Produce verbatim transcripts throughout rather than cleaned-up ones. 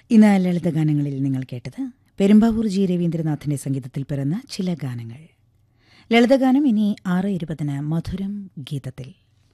ഇന്ന് ലളിതഗാനങ്ങളിൽ നിങ്ങൾ കേട്ടത് പെരുമ്പാവൂർ ജി രവീന്ദ്രനാഥിന്റെ സംഗീതത്തിൽ പിറന്ന ചില ഗാനങ്ങൾ. ലളിതഗാനം ഇനി ആറ് ഇരുപതിന് മധുരം ഗീതത്തിൽ.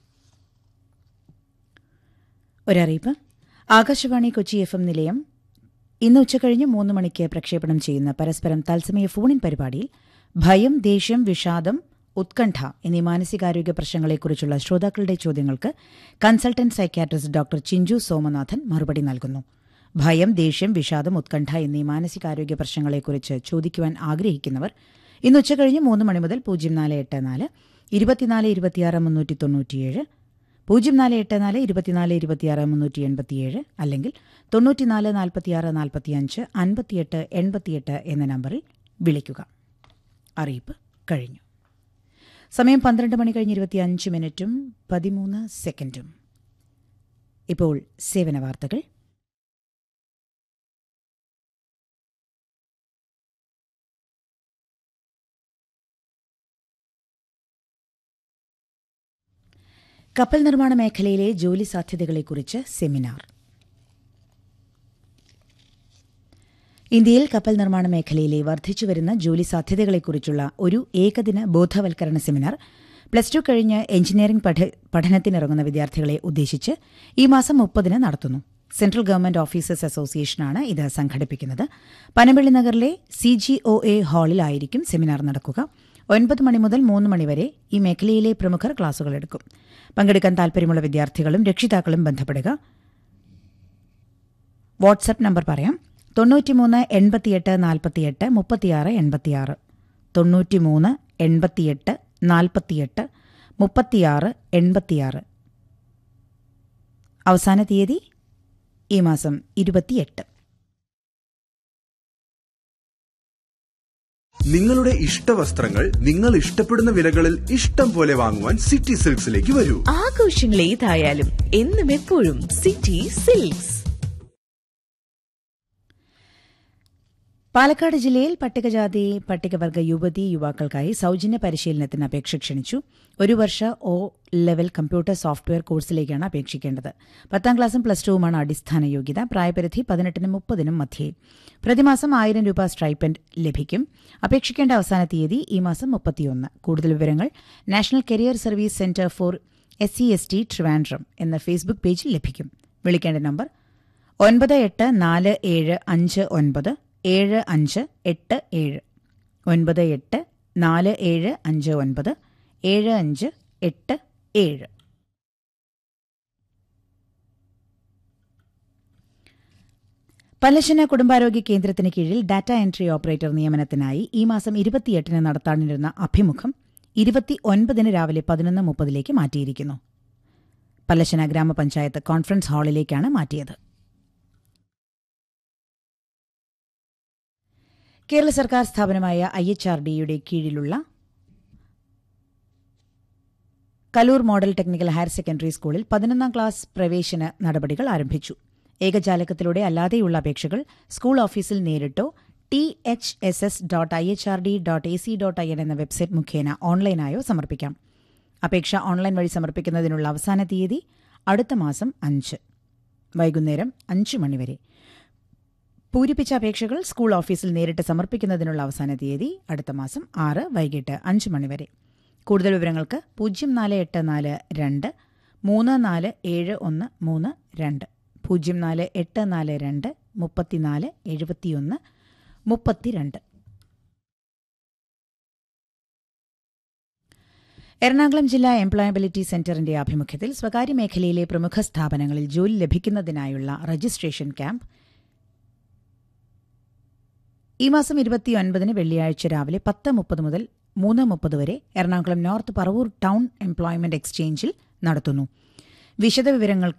ഒരറിയിപ്പ്. ആകാശവാണി കൊച്ചി എഫ് എം നിലയം ഇന്ന് ഉച്ചകഴിഞ്ഞ് മൂന്ന് മണിക്ക് പ്രക്ഷേപണം ചെയ്യുന്ന പരസ്പരം തത്സമയ ഫോണിൻ പരിപാടിയിൽ ഭയം, ദേഷ്യം, വിഷാദം, ഉത്കണ്ഠ എന്നീ മാനസികാരോഗ്യ പ്രശ്നങ്ങളെക്കുറിച്ചുള്ള ശ്രോതാക്കളുടെ ചോദ്യങ്ങൾക്ക് consultant psychiatrist doctor Chinchu Somanathan മറുപടി നൽകുന്നു. ഭയം, ദേഷ്യം, വിഷാദം, ഉത്കണ്ഠ എന്നീ മാനസികാരോഗ്യ പ്രശ്നങ്ങളെക്കുറിച്ച് ചോദിക്കുവാൻ ആഗ്രഹിക്കുന്നവർ ഇന്ന് ഉച്ചകഴിഞ്ഞ് മൂന്ന് മണി മുതൽ പൂജ്യം നാല് എട്ട് നാല് ഇരുപത്തിനാല് ഇരുപത്തിയാറ് മുന്നൂറ്റി തൊണ്ണൂറ്റിയേഴ് പൂജ്യം നാല് എട്ട് നാല് ഇരുപത്തിനാല് ഇരുപത്തിയാറ് മുന്നൂറ്റി എൺപത്തിയേഴ് അല്ലെങ്കിൽ തൊണ്ണൂറ്റിനാല് നാൽപ്പത്തിയാറ് നാൽപ്പത്തിയഞ്ച് അൻപത്തിയെട്ട് എൺപത്തിയെട്ട് എന്ന നമ്പറിൽ വിളിക്കുക. അറിയിപ്പ് കഴിഞ്ഞു. സമയം പന്ത്രണ്ട് മണി കഴിഞ്ഞ് ഇരുപത്തിയഞ്ച് മിനിറ്റും പതിമൂന്ന് സെക്കൻഡും. ഇപ്പോൾ സേവന വാർത്തകൾ. കപ്പൽ നിർമ്മാണ മേഖലയിലെ ജോലി സാധ്യതകളെക്കുറിച്ച് സെമിനാർ. ഇന്ത്യയിൽ കപ്പൽ നിർമ്മാണ മേഖലയിലെ വർദ്ധിച്ചുവരുന്ന ജോലി സാധ്യതകളെക്കുറിച്ചുള്ള ഒരു ഏകദിന ബോധവൽക്കരണ സെമിനാർ പ്ലസ് ടു കഴിഞ്ഞ് എഞ്ചിനീയറിംഗ് പഠനത്തിനിറങ്ങുന്ന വിദ്യാർത്ഥികളെ ഉദ്ദേശിച്ച് ഈ മാസം മുപ്പതിന് നടത്തുന്നു. സെൻട്രൽ ഗവൺമെന്റ് ഓഫീസേഴ്സ് അസോസിയേഷനാണ് ഇത് സംഘടിപ്പിക്കുന്നത്. പനമ്പള്ളി നഗറിലെ C G O A ഹാളിലായിരിക്കും seminar നടക്കുക. ഒൻപത് മണി മുതൽ മൂന്ന് മണിവരെ ഈ മേഖലയിലെ പ്രമുഖർ ക്ലാസുകൾ എടുക്കും. പങ്കെടുക്കാൻ താൽപര്യമുള്ള വിദ്യാർത്ഥികളും രക്ഷിതാക്കളും ബന്ധപ്പെടുക. വാട്സ്ആപ്പ് നമ്പർ പറയാം: തൊണ്ണൂറ്റിമൂന്ന് എൺപത്തിയെട്ട് നാൽപ്പത്തിയെട്ട് മുപ്പത്തിയാറ് എൺപത്തിയാറ് തൊണ്ണൂറ്റിമൂന്ന് എൺപത്തിയെട്ട് നാൽപ്പത്തിയെട്ട് മുപ്പത്തിയാറ് എൺപത്തിയാറ്. അവസാന തീയതി ഈ മാസം ഇരുപത്തിയെട്ട്. നിങ്ങളുടെ ഇഷ്ടവസ്ത്രങ്ങൾ നിങ്ങൾ ഇഷ്ടപ്പെടുന്ന വിലകളിൽ ഇഷ്ടം പോലെ വാങ്ങുവാൻ സിറ്റി സിൽക്സിലേക്ക് വരൂ. ആഘോഷങ്ങൾ ഏതായാലും എന്നും എപ്പോഴും സിറ്റി സിൽക്സ്. പാലക്കാട് ജില്ലയിൽ പട്ടികജാതി പട്ടികവർഗ യുവതീ യുവാക്കൾക്കായി സൌജന്യ പരിശീലനത്തിന് അപേക്ഷ ക്ഷണിച്ചു. ഒരു വർഷ ഒ ലെവൽ കമ്പ്യൂട്ടർ സോഫ്റ്റ്വെയർ കോഴ്സിലേക്കാണ് അപേക്ഷിക്കേണ്ടത്. പത്താം ക്ലാസും പ്ലസ് ടുവുമാണ് അടിസ്ഥാന യോഗ്യത. പ്രായപരിധി പതിനെട്ടിനും മുപ്പതിനും മധ്യേ. പ്രതിമാസം ആയിരം രൂപ സ്ട്രൈപ്പൻഡ് ലഭിക്കും. അപേക്ഷിക്കേണ്ട അവസാന തീയതി ഈ മാസം മുപ്പത്തിയൊന്ന്. കൂടുതൽ വിവരങ്ങൾ national career service centre for S C S T Trivandrum എന്ന ഫേസ്ബുക്ക് പേജിൽ ലഭിക്കും. വിളിക്കേണ്ട നമ്പർ ഒൻപത് എട്ട് നാല് ഏഴ് അഞ്ച് ഒൻപത് ഏഴ് അഞ്ച് എട്ട് ഏഴ് ഒൻപത് എട്ട് നാല് ഏഴ് അഞ്ച് ഒൻപത് ഏഴ് അഞ്ച് എട്ട് ഏഴ്. പല്ലശ്ശന കുടുംബാരോഗ്യ കേന്ദ്രത്തിന് കീഴിൽ ഡാറ്റ എൻട്രി ഓപ്പറേറ്റർ നിയമനത്തിനായി ഈ മാസം ഇരുപത്തിയെട്ടിന് നടത്താനിരുന്ന അഭിമുഖം ഇരുപത്തി ഒൻപതിന് രാവിലെ പതിനൊന്ന് മുപ്പതിലേക്ക് മാറ്റിയിരിക്കുന്നു. പല്ലശ്ശന ഗ്രാമപഞ്ചായത്ത് കോൺഫറൻസ് ഹാളിലേക്കാണ് മാറ്റിയത്. കേരള സർക്കാർ സ്ഥാപനമായ ഐ എച്ച് ആർ ഡിയുടെ കീഴിലുള്ള Kaloor model technical higher secondary സ്കൂളിൽ പതിനൊന്നാം ക്ലാസ് പ്രവേശന നടപടികൾ ആരംഭിച്ചു. ഏകജാലകത്തിലൂടെ അല്ലാതെയുള്ള അപേക്ഷകൾ സ്കൂൾ ഓഫീസിൽ നേരിട്ടോ T H S S dot I H R D dot A C dot I N എന്ന വെബ്സൈറ്റ് മുഖേന ഓൺലൈനായോ സമർപ്പിക്കാം. അപേക്ഷ ഓൺലൈൻ വഴി സമർപ്പിക്കുന്നതിനുള്ള അവസാന തീയതി അടുത്ത മാസം അഞ്ച് വൈകുന്നേരം അഞ്ച് മണിവരെ. പൂരിപ്പിച്ച അപേക്ഷകൾ സ്കൂൾ ഓഫീസിൽ നേരിട്ട് സമർപ്പിക്കുന്നതിനുള്ള അവസാന തീയതി അടുത്ത മാസം ആറ് വൈകിട്ട് അഞ്ച് മണിവരെ. കൂടുതൽ വിവരങ്ങൾക്ക് പൂജ്യം നാല് എട്ട് നാല് രണ്ട് മൂന്ന് നാല് ഏഴ് ഒന്ന് മൂന്ന് രണ്ട് പൂജ്യം നാല് എട്ട് നാല് രണ്ട് മുപ്പത്തിനാല് എഴുപത്തിയൊന്ന് മുപ്പത്തിരണ്ട്. എറണാകുളം ജില്ലാ എംപ്ലോയബിലിറ്റി സെന്ററിന്റെ ആഭിമുഖ്യത്തിൽ സ്വകാര്യ മേഖലയിലെ പ്രമുഖ സ്ഥാപനങ്ങളിൽ ജോലി ലഭിക്കുന്നതിനായുള്ള രജിസ്ട്രേഷൻ ക്യാമ്പ് ഈ മാസം ഇരുപത്തിയൊൻപതിന് വെള്ളിയാഴ്ച രാവിലെ പത്ത് മുപ്പത് മുതൽ മൂന്ന് മുപ്പത് വരെ Ernakulam north Paravur town employment എക്സ്ചേഞ്ചിൽ നടത്തുന്നു. വിശദവിവരങ്ങൾക്ക്